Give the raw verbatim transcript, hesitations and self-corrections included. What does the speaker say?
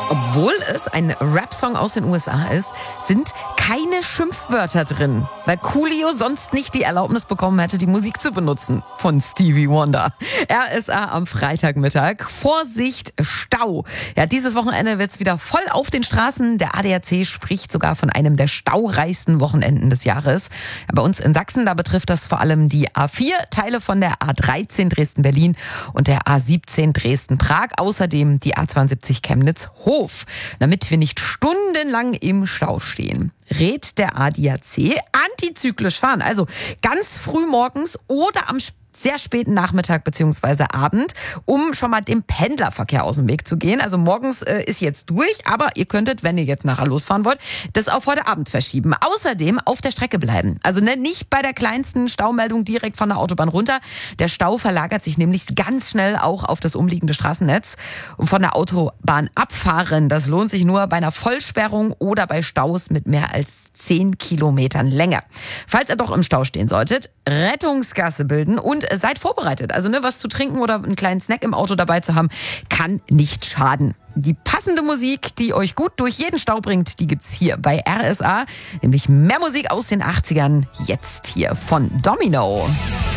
Obwohl es ein Rap-Song aus den U S A ist, sind keine Schimpfwörter drin, weil Coolio sonst nicht die Erlaubnis bekommen hätte, die Musik zu benutzen von Stevie Wonder. R S A am Freitagmittag. Vorsicht, Stau. Ja, dieses Wochenende wird's wieder voll auf den Straßen. Der A D A C spricht sogar von einem der staureichsten Wochenenden des Jahres. Ja, bei uns in Sachsen, da betrifft das vor allem die A vier, Teile von der A dreizehn Dresden-Berlin und der A siebzehn Dresden-Prag. Außerdem die A zweiundsiebzig Chemnitz-Hof. Damit wir nicht stundenlang im Stau stehen, rät der A D A C antizyklisch fahren. Also ganz früh morgens oder am sehr späten Nachmittag bzw. Abend, um schon mal dem Pendlerverkehr aus dem Weg zu gehen. Also morgens äh, ist jetzt durch, aber ihr könntet, wenn ihr jetzt nachher losfahren wollt, das auf heute Abend verschieben. Außerdem auf der Strecke bleiben. Also ne, nicht bei der kleinsten Staumeldung direkt von der Autobahn runter. Der Stau verlagert sich nämlich ganz schnell auch auf das umliegende Straßennetz. Und von der Autobahn abfahren, das lohnt sich nur bei einer Vollsperrung oder bei Staus mit mehr als zehn Kilometern Länge. Falls ihr doch im Stau stehen solltet, Rettungsgasse bilden und seid vorbereitet. Also ne, was zu trinken oder einen kleinen Snack im Auto dabei zu haben, kann nicht schaden. Die passende Musik, die euch gut durch jeden Stau bringt, die gibt's hier bei R S A. Nämlich mehr Musik aus den achtzigern, jetzt hier von Domino.